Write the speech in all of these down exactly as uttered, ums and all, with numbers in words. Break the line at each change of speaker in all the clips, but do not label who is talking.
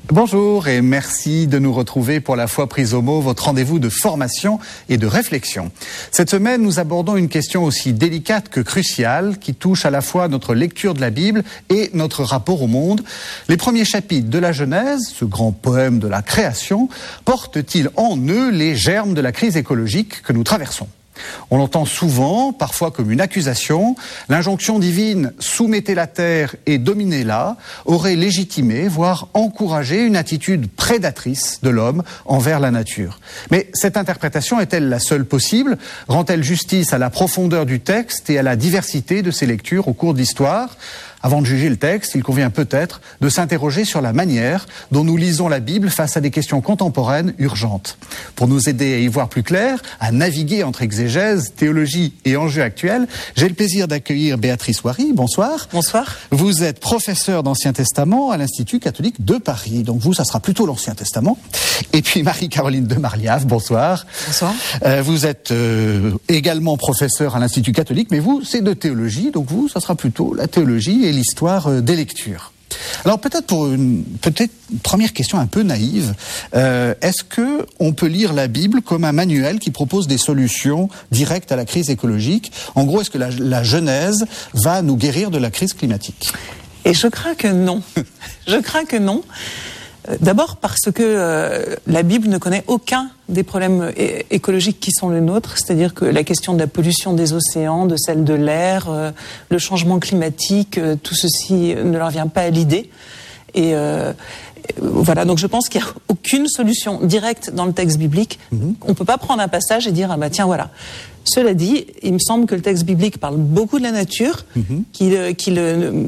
Bonjour et merci de nous retrouver pour La Foi prise au mot, votre rendez-vous de formation et de réflexion. Cette semaine, nous abordons une question aussi délicate que cruciale qui touche à la fois notre lecture de la Bible et notre rapport au monde. Les premiers chapitres de la Genèse, ce grand poème de la création, portent-ils en eux les germes de la crise écologique que nous traversons ? On l'entend souvent, parfois comme une accusation. L'injonction divine « soumettez la terre et dominez-la » aurait légitimé, voire encouragé une attitude prédatrice de l'homme envers la nature. Mais cette interprétation est-elle la seule possible ? Rend-elle justice à la profondeur du texte et à la diversité de ses lectures au cours de l'histoire ? Avant de juger le texte, il convient peut-être de s'interroger sur la manière dont nous lisons la Bible face à des questions contemporaines urgentes. Pour nous aider à y voir plus clair, à naviguer entre exégèse, théologie et enjeux actuels, j'ai le plaisir d'accueillir Béatrice Wary. Bonsoir.
Bonsoir.
Vous êtes professeure d'Ancien Testament à l'Institut catholique de Paris. Donc vous, ça sera plutôt l'Ancien Testament. Et puis Marie-Caroline de Marliave, bonsoir.
Bonsoir.
Euh, vous êtes euh, également professeure à l'Institut catholique, mais vous, c'est de théologie. Donc vous, ça sera plutôt la théologie et l'histoire des lectures. Alors peut-être pour une peut-être une première question un peu naïve, euh, est-ce que on peut lire la Bible comme un manuel qui propose des solutions directes à la crise écologique ? En gros, est-ce que la, la Genèse va nous guérir de la crise climatique ?
Et je crains que non. Je crains que non. D'abord parce que euh, la Bible ne connaît aucun des problèmes é- écologiques qui sont les nôtres, c'est-à-dire que la question de la pollution des océans, de celle de l'air, euh, le changement climatique, euh, tout ceci ne leur vient pas à l'idée. Et euh, voilà, donc je pense qu'il n'y a aucune solution directe dans le texte biblique. Mm-hmm. On ne peut pas prendre un passage et dire « ah bah tiens, voilà ». Cela dit, il me semble que le texte biblique parle beaucoup de la nature, mm-hmm. qu'il... qu'il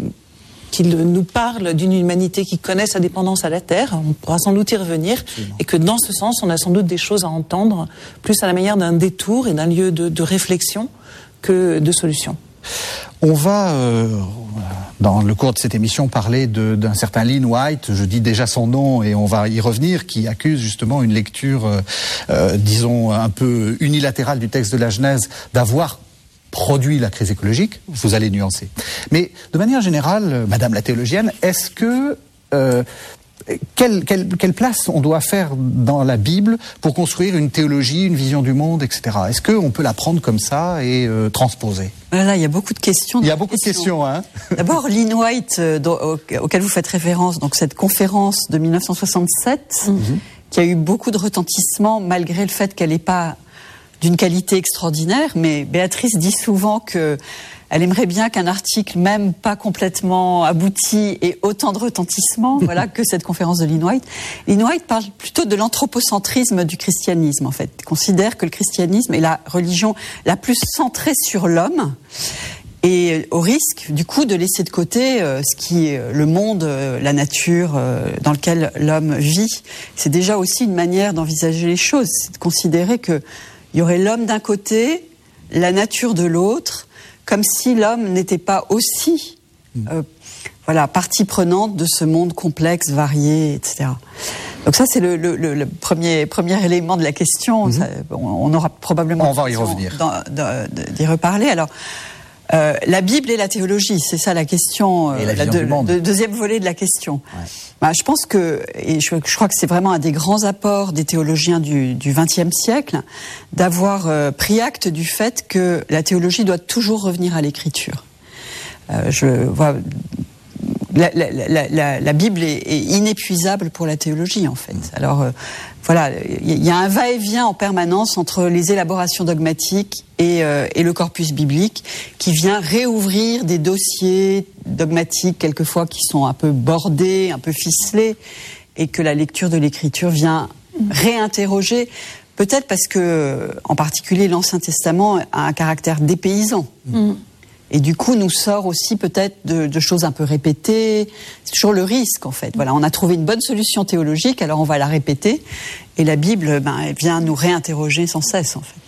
qu'il nous parle d'une humanité qui connaît sa dépendance à la terre, on pourra sans doute y revenir, Absolument. Et que dans ce sens, on a sans doute des choses à entendre, plus à la manière d'un détour et d'un lieu de, de réflexion que de solution.
On va, euh, dans le cours de cette émission, parler de, d'un certain Lynn White, je dis déjà son nom et on va y revenir, qui accuse justement une lecture, euh, euh, disons, un peu unilatérale du texte de la Genèse, d'avoir produit la crise écologique, vous allez nuancer. Mais de manière générale, Madame la théologienne, est-ce que euh, quelle, quelle, quelle place on doit faire dans la Bible pour construire une théologie, une vision du monde, et cetera. Est-ce qu'on peut la prendre comme ça et euh, transposer ?
Là, il y a beaucoup de questions.
Il y a beaucoup de questions, hein.
D'abord, Lynn White, euh, dont, auquel vous faites référence, donc cette conférence de mille neuf cent soixante-sept, mm-hmm. qui a eu beaucoup de retentissement malgré le fait qu'elle n'est pas d'une qualité extraordinaire, mais Béatrice dit souvent que elle aimerait bien qu'un article, même pas complètement abouti, ait autant de retentissement, voilà, que cette conférence de Lynn White. Lynn White parle plutôt de l'anthropocentrisme du christianisme, en fait. Il considère que le christianisme est la religion la plus centrée sur l'homme, et au risque, du coup, de laisser de côté euh, ce qui est le monde, euh, la nature euh, dans lequel l'homme vit. C'est déjà aussi une manière d'envisager les choses, c'est de considérer que il y aurait l'homme d'un côté, la nature de l'autre, comme si l'homme n'était pas aussi euh, voilà, partie prenante de ce monde complexe, varié, et cetera. Donc ça, c'est le, le, le, le premier, premier élément de la question. Mm-hmm. Ça, on, on aura probablement...
On va y revenir.
D'y reparler. Alors, euh, la Bible et la théologie, c'est ça la question,
et la,
la de, de, deuxième volet de la question. Ouais. Bah, je pense que, et je, je crois que c'est vraiment un des grands apports des théologiens du vingtième siècle, d'avoir euh, pris acte du fait que la théologie doit toujours revenir à l'écriture. Euh, je vois, la, la, la, la, la Bible est, est inépuisable pour la théologie, en fait. Alors, euh, voilà, il y a un va-et-vient en permanence entre les élaborations dogmatiques et, euh, et le corpus biblique qui vient réouvrir des dossiers dogmatiques quelquefois qui sont un peu bordés, un peu ficelés, et que la lecture de l'écriture vient réinterroger, peut-être parce que, en particulier, l'Ancien Testament a un caractère dépaysant. Mmh. Et du coup, nous sort aussi peut-être de, de choses un peu répétées. C'est toujours le risque, en fait. Voilà, on a trouvé une bonne solution théologique, alors on va la répéter. Et la Bible, ben, elle vient nous réinterroger sans cesse, en fait.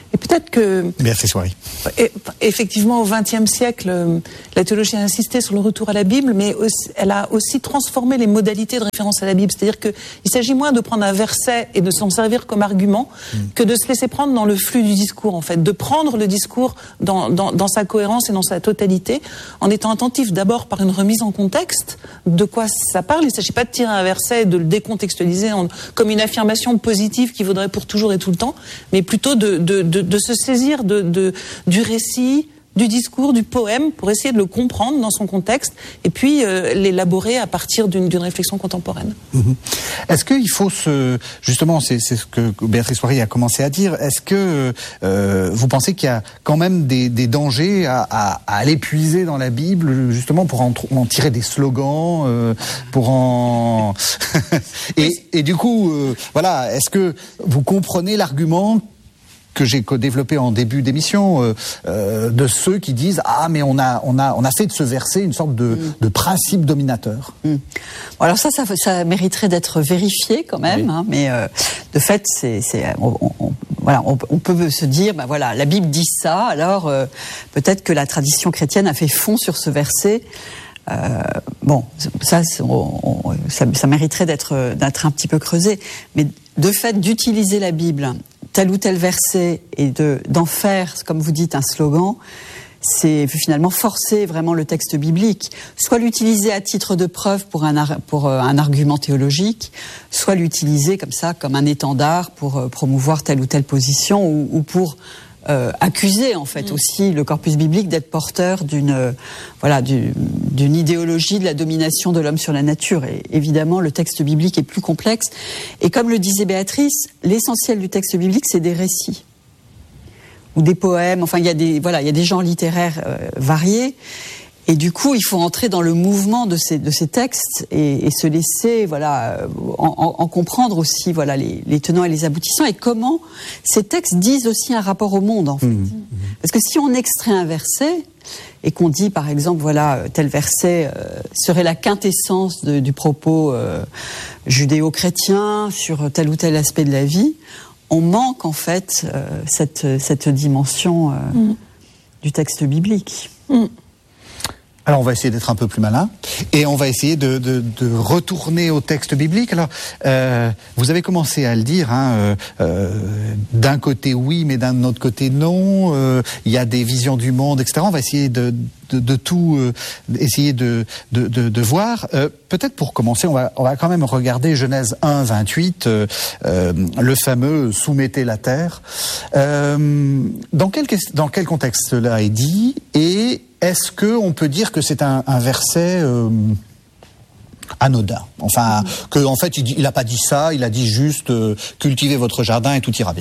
Et peut-être que...
Béatrice Wary.
Effectivement, au vingtième siècle, la théologie a insisté sur le retour à la Bible, mais aussi, elle a aussi transformé les modalités de référence à la Bible. C'est-à-dire qu'il s'agit moins de prendre un verset et de s'en servir comme argument mmh. que de se laisser prendre dans le flux du discours, en fait. De prendre le discours dans, dans, dans sa cohérence et dans sa totalité, en étant attentif d'abord par une remise en contexte de quoi ça parle. Il ne s'agit pas de tirer un verset et de le décontextualiser en, comme une affirmation positive qui vaudrait pour toujours et tout le temps, mais plutôt de, de, de, de se saisir de, de, du récit, du discours, du poème, pour essayer de le comprendre dans son contexte, et puis euh, l'élaborer à partir d'une, d'une réflexion contemporaine. Mmh.
Est-ce qu'il faut se... Justement, c'est, c'est ce que Béatrice Wary a commencé à dire. Est-ce que euh, vous pensez qu'il y a quand même des, des dangers à, à, à aller puiser dans la Bible, justement pour en, en tirer des slogans, euh, pour en... et, et du coup, euh, voilà, est-ce que vous comprenez l'argument que j'ai développé en début d'émission, euh, euh, de ceux qui disent ah mais on a on a on a fait de ce verset une sorte de, mmh. de principe dominateur.
Mmh. Bon, alors ça, ça ça mériterait d'être vérifié quand même, oui. hein, mais euh, de fait c'est c'est on, on, voilà on, on peut se dire ben voilà la Bible dit ça, alors euh, peut-être que la tradition chrétienne a fait fond sur ce verset. Euh, bon, ça, on, on, ça, ça mériterait d'être, d'être un petit peu creusé. Mais de fait, d'utiliser la Bible, tel ou tel verset, et de, d'en faire, comme vous dites, un slogan, c'est finalement forcer vraiment le texte biblique. Soit l'utiliser à titre de preuve pour un, pour un argument théologique, soit l'utiliser comme ça, comme un étendard pour promouvoir telle ou telle position, ou, ou pour... Euh, accuser en fait mmh. aussi le corpus biblique d'être porteur d'une euh, voilà du, d'une idéologie de la domination de l'homme sur la nature. Et évidemment, le texte biblique est plus complexe. Et comme le disait Béatrice, l'essentiel du texte biblique, c'est des récits ou des poèmes. Enfin, il y a des voilà, il y a des genres littéraires euh, variés. Et du coup, il faut entrer dans le mouvement de ces de ces textes et, et se laisser, voilà, en, en, en comprendre aussi, voilà, les, les tenants et les aboutissants et comment ces textes disent aussi un rapport au monde, en fait. Mmh. Parce que si on extrait un verset et qu'on dit, par exemple, voilà, tel verset euh, serait la quintessence de, du propos euh, judéo-chrétien sur tel ou tel aspect de la vie, on manque en fait euh, cette cette dimension euh, mmh. du texte biblique. Mmh.
Alors on va essayer d'être un peu plus malin et on va essayer de, de, de retourner au texte biblique. Alors euh, vous avez commencé à le dire, hein, euh, euh, d'un côté oui, mais d'un autre côté non. Euh, il y a des visions du monde, et cetera. On va essayer de, de, de tout euh, essayer de, de, de, de voir. Euh, peut-être pour commencer, on va, on va quand même regarder Genèse un, vingt-huit, euh, euh, le fameux « soumettez la terre ». Euh, dans quel, dans quel contexte cela est dit et est-ce qu'on peut dire que c'est un, un verset euh, anodin? Enfin, que en fait, il n'a pas dit ça, il a dit juste euh, « cultivez votre jardin et tout ira bien ».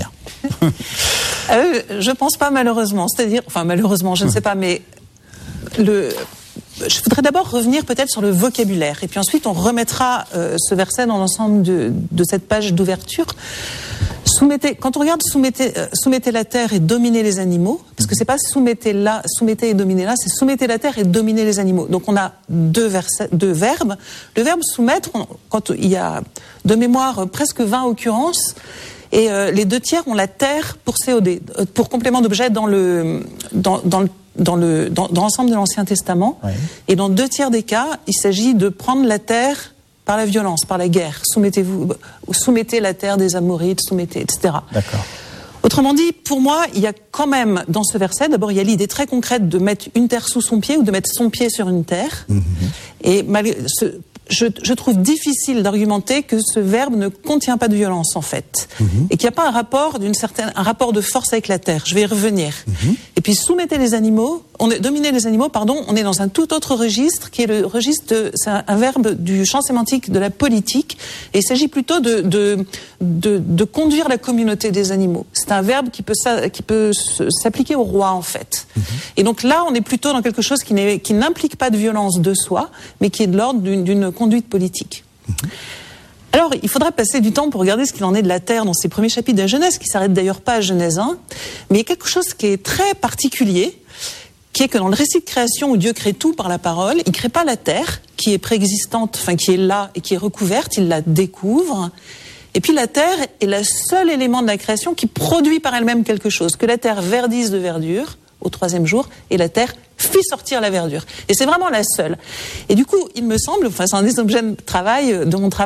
euh, je pense pas, malheureusement. C'est-à-dire, enfin malheureusement, je ne sais pas, mais le... Je voudrais d'abord revenir peut-être sur le vocabulaire, et puis ensuite on remettra euh, ce verset dans l'ensemble de, de cette page d'ouverture. Soumettez, quand on regarde soumettez, euh, soumettez la terre et dominez les animaux, parce que c'est pas soumettez là, soumettez et dominez là, c'est soumettez la terre et dominez les animaux. Donc on a deux, versets, deux verbes. Le verbe soumettre, on, quand il y a de mémoire presque vingt occurrences, et euh, les deux tiers ont la terre pour C O D, euh, pour complément d'objet dans le dans, dans le dans le dans, dans l'ensemble de l'Ancien Testament. Ouais. Et dans deux tiers des cas, il s'agit de prendre la terre par la violence, par la guerre. Soumettez-vous, soumettez la terre des Amorites, soumettez, et cetera. D'accord. Autrement dit, pour moi, il y a quand même dans ce verset, d'abord il y a l'idée très concrète de mettre une terre sous son pied ou de mettre son pied sur une terre. Mmh. Et malgré ce, Je, je trouve difficile d'argumenter que ce verbe ne contient pas de violence en fait, mmh. et qu'il n'y a pas un rapport d'une certaine, un rapport de force avec la terre. Je vais y revenir. Mmh. Et puis soumettez les animaux, on est dominer les animaux, pardon, on est dans un tout autre registre qui est le registre, de, c'est un, un verbe du champ sémantique de la politique, et il s'agit plutôt de de, de de conduire la communauté des animaux. C'est un verbe qui peut qui peut s'appliquer au roi en fait. Mmh. Et donc là, on est plutôt dans quelque chose qui n'est qui n'implique pas de violence de soi, mais qui est de l'ordre d'une, d'une conduite politique. Mmh. Alors, il faudra passer du temps pour regarder ce qu'il en est de la terre dans ces premiers chapitres de la Genèse, qui s'arrêtent d'ailleurs pas à Genèse un, mais il y a quelque chose qui est très particulier, qui est que dans le récit de création où Dieu crée tout par la parole, il crée pas la terre, qui est préexistante, enfin qui est là et qui est recouverte, il la découvre, Et puis la terre est le seul élément de la création qui produit par elle-même quelque chose, que la terre verdisse de verdure au troisième jour, et la terre fit sortir la verdure. Et c'est vraiment la seule. Et du coup, il me semble, enfin c'est un des objets de travail, de mon travail,